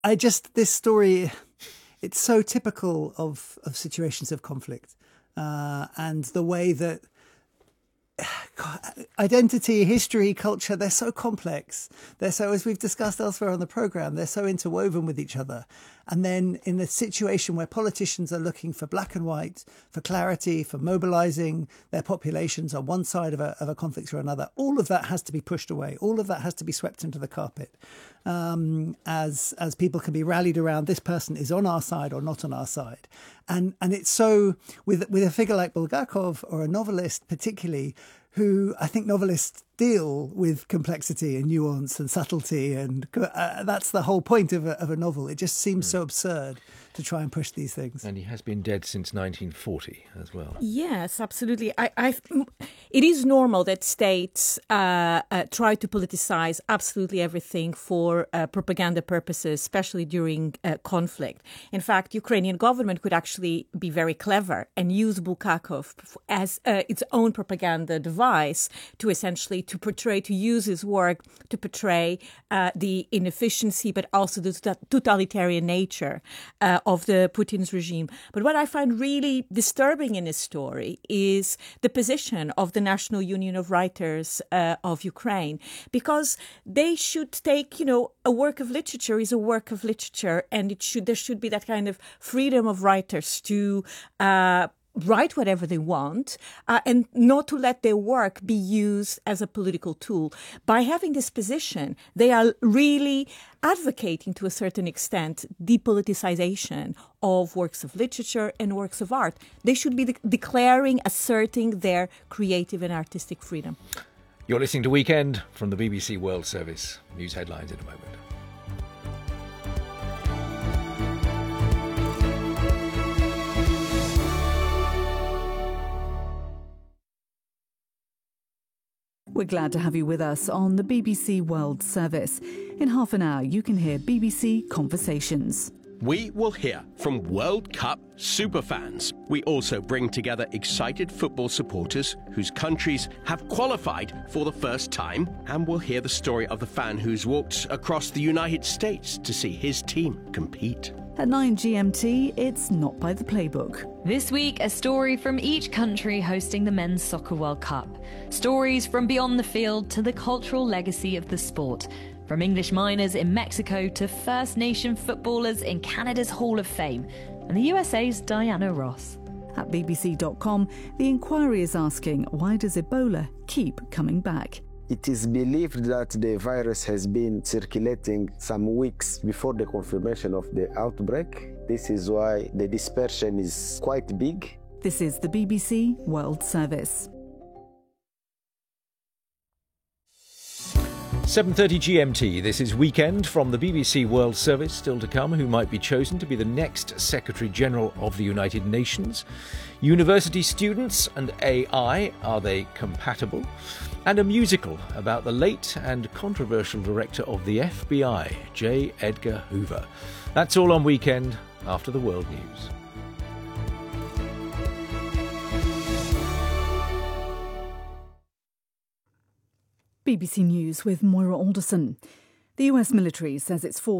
This story, it's so typical of situations of conflict, and the way that identity, history, culture, they're so complex. They're so, as we've discussed elsewhere on the programme, they're so interwoven with each other. And then in the situation where politicians are looking for black and white, for clarity, for mobilising their populations on one side of a conflict or another, all of that has to be pushed away. All of that has to be swept into the carpet, as people can be rallied around this person is on our side or not on our side. And it's so, with a figure like Bulgakov, or a novelist particularly, who I think novelists deal with complexity and nuance and subtlety, and that's the whole point of a novel. It just seems so absurd to try and push these things. And he has been dead since 1940 as well. Yes, absolutely. It is normal that states try to politicize absolutely everything for propaganda purposes, especially during conflict. In fact, Ukrainian government could actually be very clever and use Bulgakov as its own propaganda device to essentially to use his work to portray the inefficiency, but also the totalitarian nature of the Putin's regime. But what I find really disturbing in this story is the position of the National Union of Writers of Ukraine, because they should take, a work of literature is a work of literature, and there should be that kind of freedom of writers to write whatever they want, and not to let their work be used as a political tool. By having this position, they are really advocating, to a certain extent, depoliticization of works of literature and works of art. They should be asserting their creative and artistic freedom. You're listening to Weekend from the BBC World Service. News headlines in a moment. We're glad to have you with us on the BBC World Service. In half an hour, you can hear BBC Conversations. We will hear from World Cup superfans. We also bring together excited football supporters whose countries have qualified for the first time. And we'll hear the story of the fan who's walked across the United States to see his team compete. At 9 GMT, it's not by the playbook. This week, a story from each country hosting the Men's Soccer World Cup. Stories from beyond the field to the cultural legacy of the sport. From English miners in Mexico to First Nation footballers in Canada's Hall of Fame. And the USA's Diana Ross. At BBC.com, the inquiry is asking, why does Ebola keep coming back? It is believed that the virus has been circulating some weeks before the confirmation of the outbreak. This is why the dispersion is quite big. This is the BBC World Service. 7:30 GMT. This is Weekend from the BBC World Service. Still to come, who might be chosen to be the next Secretary-General of the United Nations? University students and AI, are they compatible? And a musical about the late and controversial director of the FBI, J. Edgar Hoover. That's all on Weekend after the world news. BBC News with Moira Alderson. The US military says its forces